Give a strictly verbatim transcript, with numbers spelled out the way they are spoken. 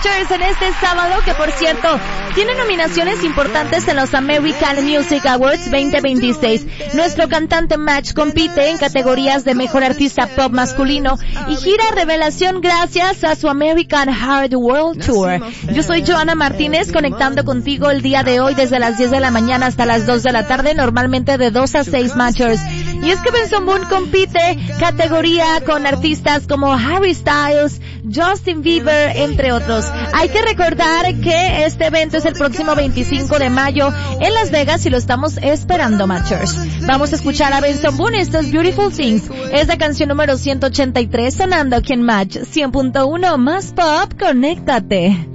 Matchers en este sábado, que por cierto, tiene nominaciones importantes en los American Music Awards veinte veintiséis. Nuestro cantante Match compite en categorías de Mejor Artista Pop Masculino y gira revelación gracias a su American Hard World Tour. Yo soy Joana Martínez, conectando contigo el día de hoy desde las diez de la mañana hasta las dos de la tarde, normalmente de dos a seis Matchers. Y es que Benson Boone compite categoría con artistas como Harry Styles, Justin Bieber, entre otros. Hay que recordar que este evento es el próximo veinticinco de mayo en Las Vegas y lo estamos esperando, Matchers. Vamos a escuchar a Benson Boone, esto es Beautiful Things. Es la canción número ciento ochenta y tres sonando aquí en Match cien punto uno más pop, conéctate.